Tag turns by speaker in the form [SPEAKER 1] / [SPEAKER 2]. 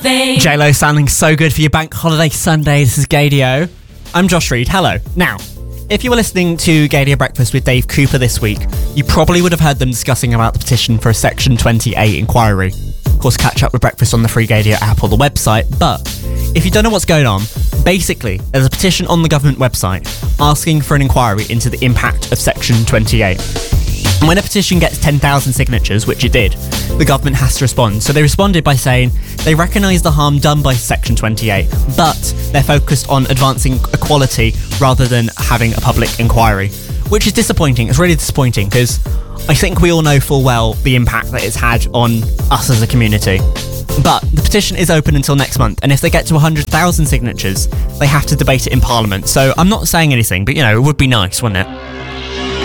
[SPEAKER 1] thing.
[SPEAKER 2] JLo sounding so good for your bank holiday Sunday. This is Gaydio. I'm Josh Reed. Hello. Now, if you were listening to Gaydio Breakfast with Dave Cooper this week, you probably would have heard them discussing about the petition for a Section 28 inquiry. Of course, catch up with Breakfast on the free Gaydio app or the website, but if you don't know what's going on, basically, there's a petition on the government website asking for an inquiry into the impact of Section 28. And when a petition gets 10,000 signatures, which it did, the government has to respond. So they responded by saying they recognise the harm done by Section 28, but they're focused on advancing equality rather than having a public inquiry, which is disappointing. It's really disappointing because I think we all know full well the impact that it's had on us as a community. But the petition is open until next month, and if they get to 100,000 signatures, they have to debate it in Parliament. So I'm not saying anything, but it would be nice, wouldn't it?